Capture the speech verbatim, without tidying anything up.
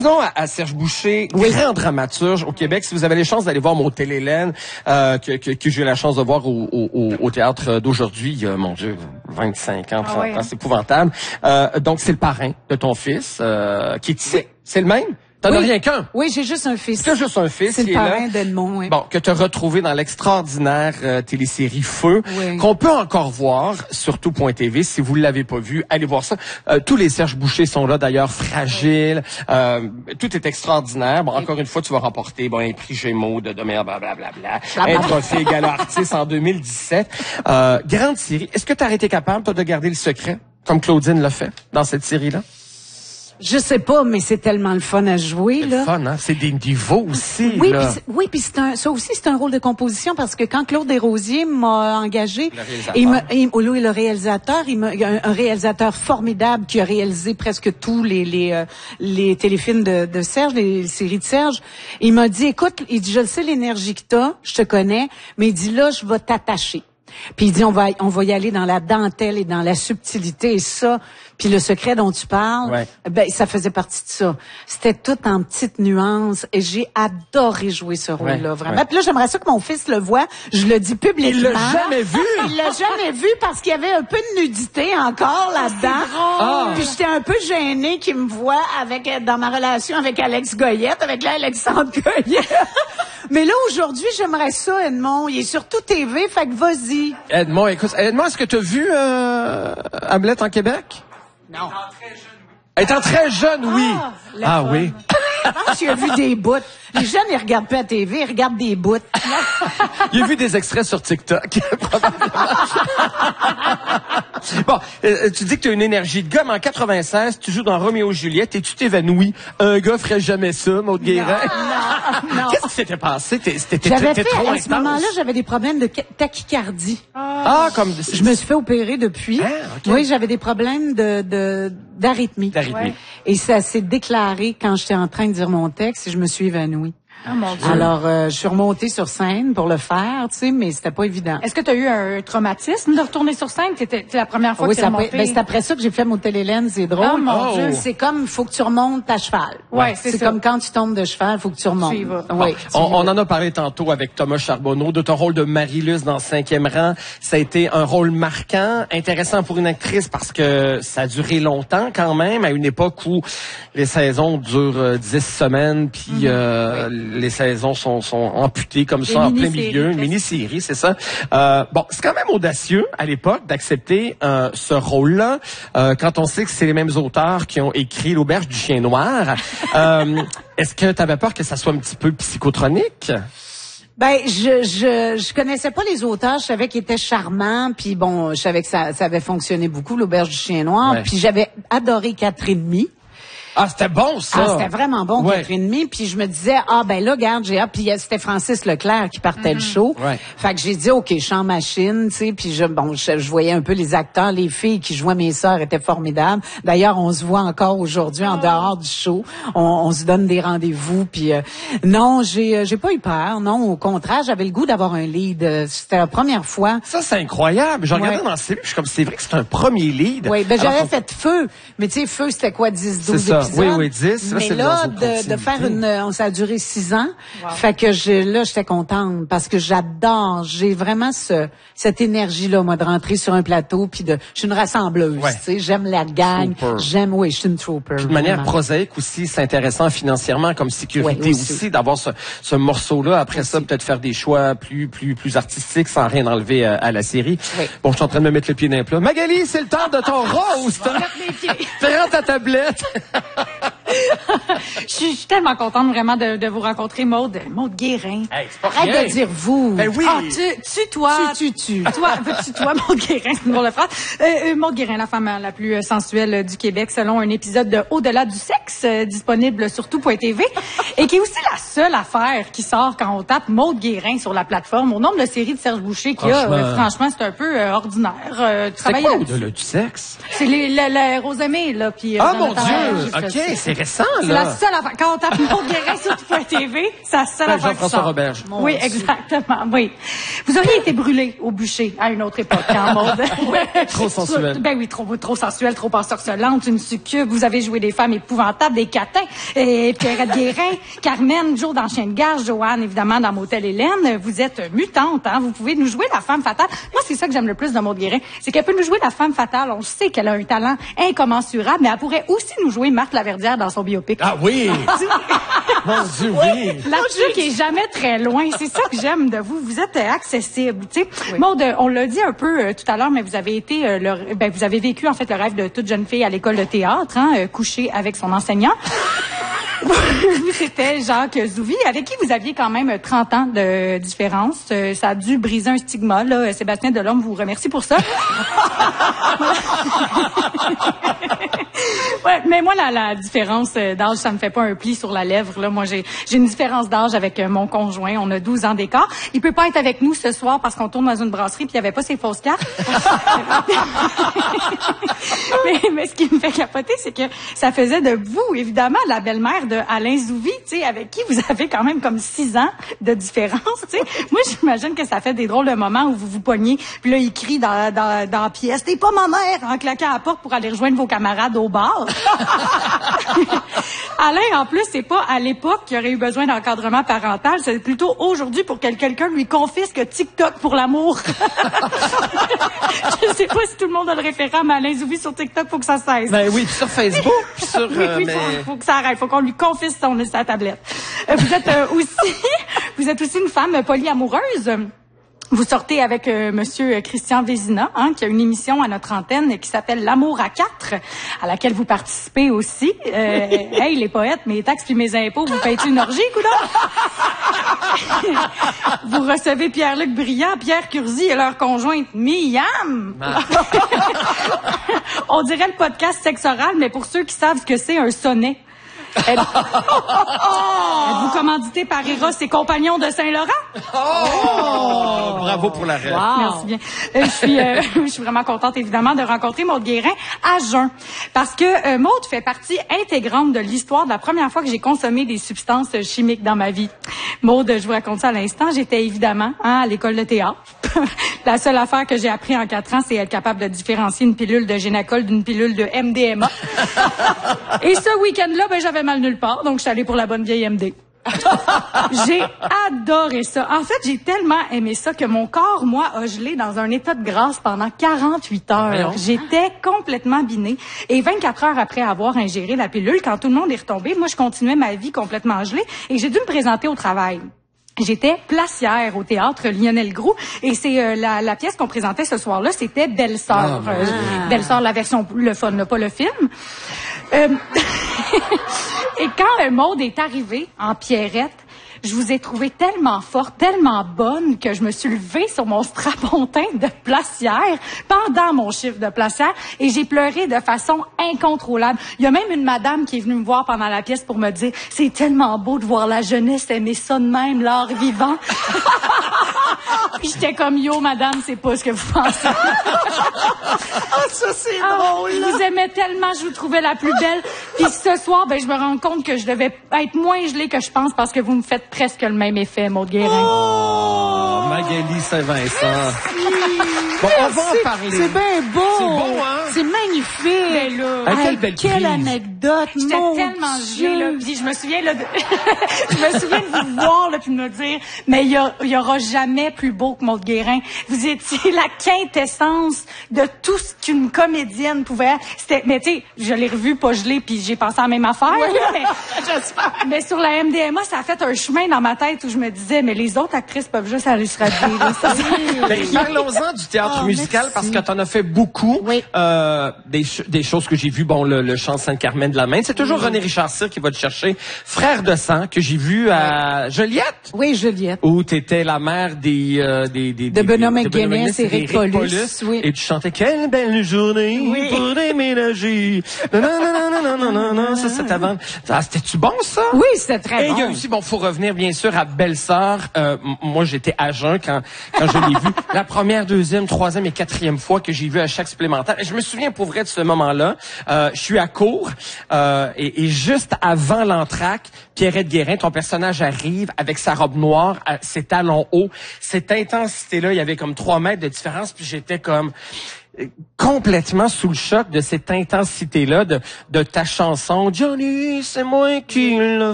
Non, à, à Serge Boucher, oui. Grand dramaturge au Québec. Si vous avez les chances d'aller voir mon Hélène, euh, que, que, que j'ai eu la chance de voir au, au, au théâtre d'aujourd'hui, il y a, mon Dieu, vingt-cinq ans, trente ah ouais. ans, c'est épouvantable. Euh, donc, c'est le parrain de ton fils, euh, qui est ici. C'est le même? T'en oui. as rien qu'un? Oui, j'ai juste un fils. T'as juste un fils. C'est le parrain d'Edmond, oui. Bon, que t'as retrouvé dans l'extraordinaire euh, télésérie Feu, oui. qu'on peut encore voir sur tout point T V. Si vous ne l'avez pas vu, allez voir ça. Euh, tous les Serge Boucher sont là, d'ailleurs, fragiles. Euh, tout est extraordinaire. Bon, encore une fois, tu vas remporter bon, un prix Gémeaux de demain, blablabla. Un trophée Gala Artiste en deux mille dix-sept. Euh, grande série. Est-ce que tu as été capable, toi, de garder le secret, comme Claudine l'a fait dans cette série-là? Je sais pas, mais c'est tellement le fun à jouer, là. C'est fun, hein? C'est des niveaux aussi, oui, là. Pis oui, puis c'est un, ça aussi, c'est un rôle de composition parce que quand Claude Desrosiers m'a engagé, il me, il, lui, le réalisateur, il m'a, un, un réalisateur formidable qui a réalisé presque tous les, les, euh, les téléfilms de, de Serge, les, les séries de Serge. Il m'a dit, écoute, il dit, je le sais l'énergie que t'as, je te connais, mais il dit, là, je vais t'attacher. Puis il dit, on va, on va y aller dans la dentelle et dans la subtilité et ça. Puis le secret dont tu parles, ouais. ben ça faisait partie de ça. C'était tout en petites nuances et j'ai adoré jouer ce rôle-là, ouais, vraiment. Ouais. Puis là, j'aimerais ça que mon fils le voie. Je le dis publiquement. Il l'a jamais vu. Il l'a jamais vu parce qu'il y avait un peu de nudité encore là-dedans. Ah. Puis j'étais un peu gênée qu'il me voie avec dans ma relation avec Alex Goyette, avec l'Alexandre Goyette. Mais là, aujourd'hui, j'aimerais ça, Edmond. Il est sur tout T V, fait que vas-y. Edmond, écoute, Edmond, est-ce que tu as vu euh, Hamlet en Québec? Non. Étant très jeune, oui. Ah, ah oui. Je pense qu'il a vu des bouts. Les jeunes, ils regardent pas la T V, ils regardent des bouts. Il a vu des extraits sur TikTok, probablement. Bon, euh, tu dis que tu as une énergie de gars, mais en quatre-vingt-seize, tu joues dans Roméo et Juliette et tu t'évanouis. Un gars ferait jamais ça, Maude Guérin. Non, non. Qu'est-ce qui s'était passé? T'étais j'avais fait, trop à ce moment-là, j'avais des problèmes de tachycardie. Ah, comme... Je me suis fait opérer depuis. Ah, okay. Oui, j'avais des problèmes de, de, d'arythmie. D'arythmie. Ouais. Et ça s'est déclaré quand j'étais en train de dire mon texte et je me suis évanouie. Oh mon Dieu. Alors, euh, je suis remontée sur scène pour le faire, tu sais, mais c'était pas évident. Est-ce que tu as eu un traumatisme de retourner sur scène? C'était la première fois oui, que tu es remontée? Ben, c'est après ça que j'ai fait mon Hélène, c'est drôle. Oh mon Dieu. C'est comme, faut que tu remontes à cheval. Ouais, c'est ça. C'est comme quand tu tombes de cheval, faut que tu remontes. Tu y vas. Oui, bon, on, on en a parlé tantôt avec Thomas Charbonneau de ton rôle de Marie-Luce dans Cinquième rang. Ça a été un rôle marquant, intéressant pour une actrice parce que ça a duré longtemps quand même, à une époque où les saisons durent euh, dix semaines, puis mm-hmm. euh, oui. les saisons sont sont amputés comme ça en plein milieu, une mini-série, c'est ça. Euh, bon, c'est quand même audacieux à l'époque d'accepter euh, ce rôle-là, euh, quand on sait que c'est les mêmes auteurs qui ont écrit L'Auberge du Chien Noir. euh, est-ce que tu avais peur que ça soit un petit peu psychotronique? Ben, je, je, je connaissais pas les auteurs. Je savais qu'ils étaient charmants. Puis bon, je savais que ça, ça avait fonctionné beaucoup, L'Auberge du Chien Noir. Ouais. Puis j'avais adoré Quatre et demi. Ah, c'était bon, ça! Ah, c'était vraiment bon, ouais. quatre et demi. Puis je me disais, ah, ben là, regarde, j'ai hâte. Puis c'était Francis Leclerc qui partait mm-hmm. le show. Ouais. Fait que j'ai dit, OK, chant machine, tu sais. Puis je, bon, je, je voyais un peu les acteurs, les filles qui jouaient mes sœurs étaient formidables. D'ailleurs, on se voit encore aujourd'hui en dehors du show. On, on se donne des rendez-vous. Puis euh, non, j'ai, j'ai pas eu peur. Non, au contraire, j'avais le goût d'avoir un lead. C'était la première fois. Ça, c'est incroyable. Je regardais ouais. dans la série, je suis comme, c'est vrai que c'est un premier lead. Oui, ben j'avais fait Feu. Mais tu sais, Feu, c'était quoi, dix, douze épisodes? Oui, oui, dix. Mais là, de, de faire une, ça a duré six ans. Wow. Fait que je, là, j'étais contente parce que j'adore, j'ai vraiment ce, cette énergie-là, moi, de rentrer sur un plateau puis de, je suis une rassembleuse, ouais. tu sais, j'aime la gang, trooper. j'aime, oui, je suis une trooper. Puis de manière vraiment. prosaïque aussi, c'est intéressant financièrement comme sécurité ouais, aussi, aussi d'avoir ce, ce morceau-là. Après aussi. ça, peut-être faire des choix plus, plus, plus artistiques sans rien enlever à, à la série. Oui. Bon, je suis en train de me mettre le pied dans le plat. Magali, c'est le temps de ton roast! Prends ta tablette! Je suis tellement contente vraiment de, de vous rencontrer, Maude. Maude Guérin. Hey, c'est pas Arrête rien. de dire vous. Ben oui. Ah, tu, tu, toi. Tu, tu, tu. Toi, tu, toi, Maude Guérin, c'est une drôle de phrase. Euh, Maude Guérin, la femme la plus sensuelle du Québec, selon un épisode de Au-delà du sexe, euh, disponible sur tout point T V, et qui est aussi la seule affaire qui sort quand on tape Maude Guérin sur la plateforme. Au nombre de séries de Serge Boucher qu'il y a, euh, franchement, c'est un peu euh, ordinaire. Euh, c'est quoi Au-delà du sexe? C'est les, la, la Rosemée, là. Puis, ah, mon Dieu! OK, c'est récent, là. C'est la seule affaire. quand on tape Maude Guérin sur tout point T V, ça se la Jean-François Roberge. Oui, exactement, oui. Vous auriez été brûlé au bûcher à une autre époque, hein, Maude? Trop sensuelle. Ben oui, trop, trop sensuelle, trop ensorcelante, une succube. Vous avez joué des femmes épouvantables, des catins. Et Pierrette Guérin, Carmen, Joe dans Chien de Garde, Joanne, évidemment, dans Motel Hélène. Vous êtes mutante, hein. Vous pouvez nous jouer la femme fatale. Moi, c'est ça que j'aime le plus de Maude Guérin. C'est qu'elle peut nous jouer la femme fatale. On sait qu'elle a un talent incommensurable, mais elle pourrait aussi nous jouer Marthe Laverdière dans son biopic. Ah oui! Mon Dieu, oui! Là-dessus qui est jamais très loin. C'est ça que j'aime de vous. Vous êtes euh, accessible, tu sais. Oui. Maude, on l'a dit un peu euh, tout à l'heure, mais vous avez été, euh, le, ben, vous avez vécu, en fait, le rêve de toute jeune fille à l'école de théâtre, hein, euh, coucher avec son enseignant. C'était Jacques Zouvi, avec qui vous aviez quand même trente ans de différence. Euh, ça a dû briser un stigma, là. Sébastien Delorme vous remercie pour ça. Ouais, mais moi, la, la différence d'âge, ça me fait pas un pli sur la lèvre, là. Moi, j'ai, j'ai une différence d'âge avec mon conjoint. On a douze ans d'écart. Il peut pas être avec nous ce soir parce qu'on tourne dans une brasserie puis il y avait pas ses fausses cartes. mais, mais ce qui me fait capoter, c'est que ça faisait de vous, évidemment, la belle-mère de Alain Zouvi, tu sais, avec qui vous avez quand même comme six ans de différence, tu sais. Moi, j'imagine que ça fait des drôles de moments où vous vous pognez, puis là, il crie dans, dans, dans la pièce, « T'es pas ma mère! » en claquant à la porte pour aller rejoindre vos camarades au bar. Alain, en plus, c'est pas à l'époque qu'il aurait eu besoin d'encadrement parental, c'est plutôt aujourd'hui pour que quelqu'un lui confisque TikTok pour l'amour. Je sais pas si tout le monde a le référent, mais Alain Zouvi sur TikTok, faut que ça cesse. Ben oui, puis sur Facebook, puis sur... oui, oui, mais... faut, faut que ça arrête, faut qu'on lui confisque son sa tablette. Euh, vous êtes euh, aussi, vous êtes aussi une femme polyamoureuse. Vous sortez avec euh, Monsieur Christian Vézina, hein, qui a une émission à notre antenne qui s'appelle L'amour à quatre, à laquelle vous participez aussi. Euh, hey, les poètes, mes taxes puis mes impôts, vous payez une orgie, coudonc? Vous recevez Pierre-Luc Briand, Pierre Curzi et leur conjointe Miam. Ah. On dirait le podcast sexe oral, mais pour ceux qui savent ce que c'est un sonnet. Êtes- Êtes-vous commandité par Eros et compagnons de Saint-Laurent? Oh! Bravo pour la rêve. Wow. Merci bien. Euh, je suis, euh, je suis vraiment contente, évidemment, de rencontrer Maude Guérin à jeun. Parce que euh, Maude fait partie intégrante de l'histoire de la première fois que j'ai consommé des substances chimiques dans ma vie. Maude, je vous raconte ça à l'instant, j'étais évidemment hein, à l'école de théâtre. La seule affaire que j'ai appris en quatre ans, c'est être capable de différencier une pilule de Génacol d'une pilule de M D M A. Et ce week-end-là, ben, j'avais mal nulle part, donc je suis allée pour la bonne vieille M D. J'ai adoré ça. En fait, j'ai tellement aimé ça que mon corps, moi, a gelé dans un état de grâce pendant quarante-huit heures. Voyons. J'étais complètement binée. Et vingt-quatre heures après avoir ingéré la pilule, quand tout le monde est retombé, moi, je continuais ma vie complètement gelée et j'ai dû me présenter au travail. J'étais placière au théâtre Lionel Groux et c'est euh, la, la pièce qu'on présentait ce soir-là, c'était Belle-Sœur. Ah, euh, Belle-Sœur, la version le fun, là, pas le film. Euh... et quand euh, Maude est arrivée en Pierrette, je vous ai trouvé tellement forte, tellement bonne que je me suis levée sur mon strapontin de placière pendant mon chiffre de placière et j'ai pleuré de façon incontrôlable. Il y a même une madame qui est venue me voir pendant la pièce pour me dire « C'est tellement beau de voir la jeunesse aimer ça de même, l'art vivant. » Puis j'étais comme « Yo, madame, c'est pas ce que vous pensez. » Ah, ça, c'est ah, drôle! Je vous aimais tellement, je vous trouvais la plus belle. Puis ce soir, ben je me rends compte que je devais être moins gelée que je pense parce que vous me faites presque le même effet, Maude Guérin. Oh! Magali Saint-Vincent. Bon, on va en parler. C'est bien beau. C'est beau, hein? C'est magnifique. Ben là, hey, quelle belle quelle prise. anecdote. J'étais mon tellement Dieu. gelée, là. Puis je me souviens, là, de... je me souviens de vous voir, là, puis de me dire, mais il y, a, y aura jamais plus beau que Maude Guérin. Vous étiez la quintessence de tout ce qu'une comédienne pouvait. C'était, mais tu sais, je l'ai revu pas gelée, puis j'ai pensé à la même affaire. Ouais. Là, mais, mais sur la M D M A, ça a fait un chemin dans ma tête où je me disais, mais les autres actrices peuvent juste aller se radier. Là, ça, ben, parlons-en du théâtre oh, musical merci. parce que t'en as fait beaucoup. Oui. Euh, des, ch- des choses que j'ai vues, bon, le, le chant Sainte-Carmen de la Main. C'est toujours oui. René Richard Cyr qui va te chercher. Frère de sang, que j'ai vu à Joliette. Oui, Juliette. Où t'étais la mère des... Euh, des, des De des, Benoît des, McGuinness et Eric Paulus. Oui. Et tu chantais « Quelle belle journée oui. pour déménager. » Non, non, non, non, non, non, non, ça, c'était avant. Ah, c'était-tu bon, ça? Oui, c'était très Et bon. il y a aussi, bon, faut revenir, bien sûr, à Belle-Sœur. Euh, m- moi, j'étais à jeun. un quand, quand je l'ai vu. La première, deuxième, troisième et quatrième fois que j'ai vu à chaque supplémentaire. Et je me souviens pour vrai de ce moment-là. Euh, je suis à court euh, et, et juste avant l'entracte, Pierrette Guérin, ton personnage arrive avec sa robe noire, ses talons hauts. Cette intensité-là, il y avait comme trois mètres de différence, puis j'étais comme complètement sous le choc de cette intensité-là de, de ta chanson. Johnny, c'est moi qui l'a